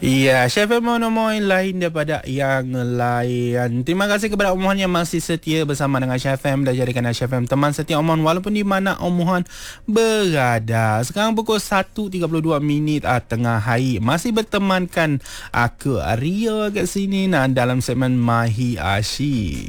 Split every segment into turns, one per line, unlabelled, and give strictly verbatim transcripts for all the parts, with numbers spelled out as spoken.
Ya, Chef Monomoy lain daripada yang lain. Terima kasih kepada Omohan yang masih setia bersama dengan Chef M dan jadikan Chef M teman setia Omohan walaupun di mana Omohan berada. Sekarang pukul satu tiga puluh dua minit ah, tengah hari. Masih bertemankan aku Ria kat sini nah, dalam segmen Mahi Asyik.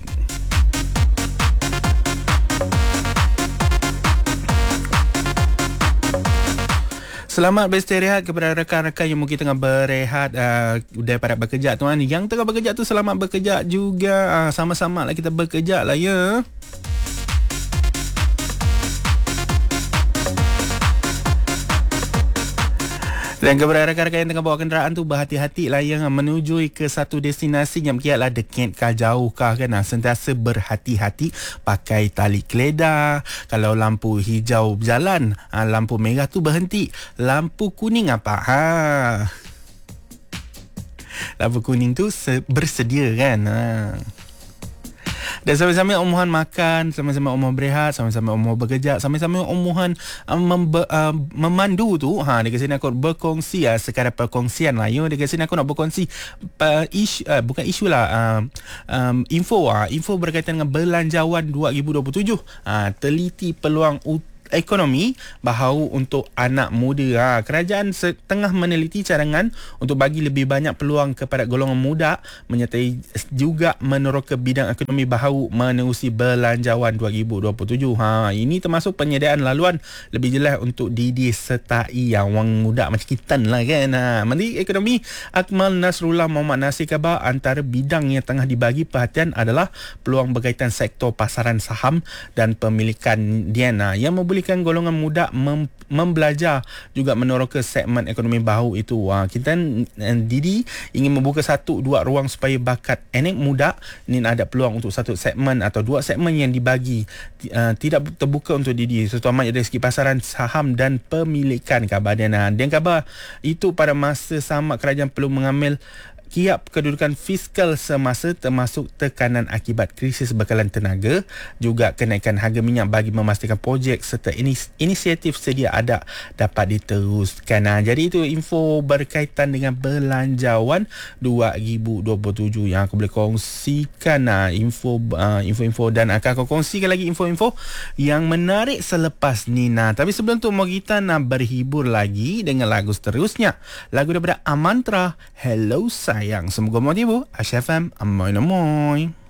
Selamat beristirahat kepada rakan-rakan yang mungkin tengah berehat uh, daripada bekerja tuan. Yang tengah bekerja tu selamat bekerja juga. Uh, sama-sama lah kita bekerja lah ya. Dan kepada rakan-rakan yang tengah bawa kenderaan tu berhati-hati lah yang menuju ke satu destinasi yang kiatlah dekat kah jauh kah kan. Sentiasa berhati-hati pakai tali keledar. Kalau lampu hijau berjalan, lampu merah tu berhenti. Lampu kuning apa? Ha. Lampu kuning tu bersedia kan. Ha. Dan sama-sama Omohan makan, sama-sama Omohan berehat, sama-sama Omohan bekerja, sama-sama Omohan uh, membe, uh, memandu tu. Ha, dekat sini aku berkongsi uh, sekadar perkongsian lah. Ya, dekat sini aku nak berkongsi uh, isu, uh, bukan isu lah, uh, um, info uh, info berkaitan dengan belanjawan dua ribu dua puluh tujuh. Uh, teliti peluang utama ekonomi baharu untuk anak muda. Ha, kerajaan tengah meneliti cadangan untuk bagi lebih banyak peluang kepada golongan muda menyertai juga meneroka bidang ekonomi baharu menerusi belanjawan dua ribu dua puluh tujuh. Ha, ini termasuk penyediaan laluan lebih jelas untuk didik sertai yang orang muda macam kita lah kan. Ha, Menteri Ekonomi Akmal Nasrullah Muhammad Nasir khabar antara bidang yang tengah dibagi perhatian adalah peluang berkaitan sektor pasaran saham dan pemilikan Diana yang memboleh bolehkan golongan muda mem- membelajar juga meneroka segmen ekonomi baru itu. Ha, kita Didi ingin membuka satu dua ruang supaya bakat anak muda ni ada peluang untuk satu segmen atau dua segmen yang dibagi uh, tidak terbuka untuk Didi, terutama dari segi pasaran saham dan pemilikan kabar dia. Dan kabar itu pada masa sama kerajaan perlu mengambil kiap kedudukan fiskal semasa termasuk tekanan akibat krisis bekalan tenaga, juga kenaikan harga minyak bagi memastikan projek serta inis- inisiatif sedia ada dapat diteruskan. Nah, jadi itu info berkaitan dengan belanjawan dua ribu dua puluh tujuh yang aku boleh kongsikan. Nah, info uh, info-info dan akan aku kongsikan lagi info-info yang menarik selepas ni. Nah, tapi sebelum tu mau kita nak berhibur lagi dengan lagu seterusnya. Lagu daripada Amantra, Hello Sayang. Semoga mau tiba. Asyafam, amoy namoy.